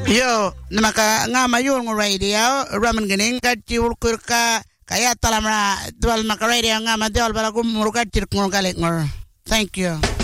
Yo, namaka nga mayon ng radio, raman ganing katiul kurka, kaya talamra, dual maka radio nga madal bala kumurka tirkong galing ngor. Thank you.